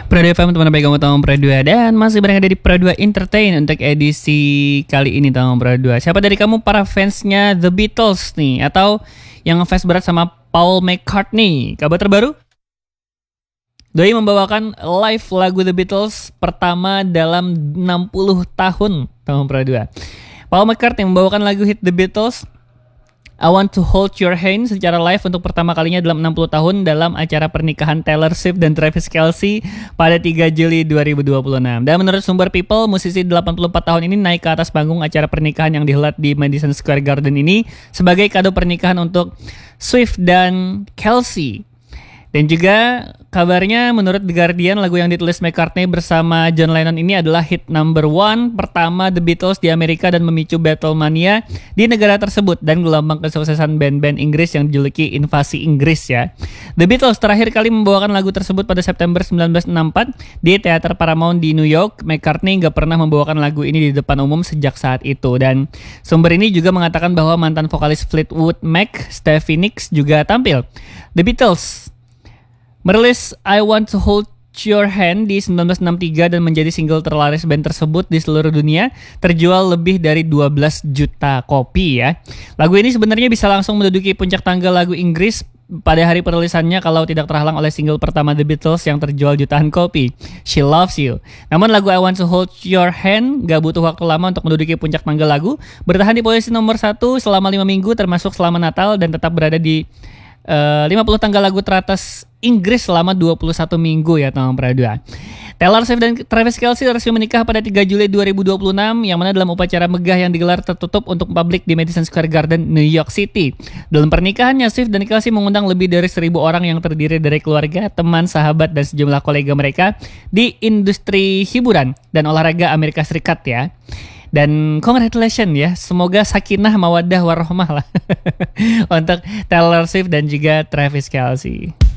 Pro 2 FM teman baik kamu Tom Pro 2 dan masih berada di Pro 2 Entertain untuk edisi kali ini Tom Pro 2. Siapa dari kamu para fansnya The Beatles nih atau yang ngefans berat sama Paul McCartney? Kabar terbaru? Doi membawakan live lagu The Beatles pertama dalam 60 tahun Tom Pro 2. Paul McCartney membawakan lagu hit The Beatles I Want to Hold Your Hand secara live untuk pertama kalinya dalam 60 tahun dalam acara pernikahan Taylor Swift dan Travis Kelce pada 3 Juli 2026. Dan menurut sumber People, musisi 84 tahun ini naik ke atas panggung acara pernikahan yang dihelat di Madison Square Garden ini sebagai kado pernikahan untuk Swift dan Kelce. Dan juga kabarnya menurut The Guardian lagu yang ditulis McCartney bersama John Lennon ini adalah hit number 1 pertama The Beatles di Amerika dan memicu Beatlemania di negara tersebut dan gelombang kesuksesan band-band Inggris yang dijuluki invasi Inggris ya. The Beatles terakhir kali membawakan lagu tersebut pada September 1964 di Teater Paramount di New York. McCartney gak pernah membawakan lagu ini di depan umum sejak saat itu dan sumber ini juga mengatakan bahwa mantan vokalis Fleetwood Mac, Stevie Nicks juga tampil. The Beatles merilis I Want to Hold Your Hand di 1963 dan menjadi single terlaris band tersebut di seluruh dunia, terjual lebih dari 12 juta kopi ya. Lagu ini sebenarnya bisa langsung menduduki puncak tangga lagu Inggris pada hari perilisannya kalau tidak terhalang oleh single pertama The Beatles yang terjual jutaan kopi, She Loves You. Namun lagu I Want to Hold Your Hand gak butuh waktu lama untuk menduduki puncak tangga lagu, bertahan di posisi nomor 1 selama 5 minggu termasuk selama Natal dan tetap berada di 50 tangga lagu teratas Inggris selama 21 minggu ya teman Pradua. Taylor Swift dan Travis Kelce resmi menikah pada 3 Juli 2026 yang mana dalam upacara megah yang digelar tertutup untuk publik di Madison Square Garden, New York City. Dalam pernikahannya, Swift dan Kelce mengundang lebih dari 1.000 orang yang terdiri dari keluarga, teman, sahabat, dan sejumlah kolega mereka di industri hiburan dan olahraga Amerika Serikat ya. Dan congratulations ya, semoga sakinah mawaddah warahmah lah untuk Taylor Swift dan juga Travis Kelce.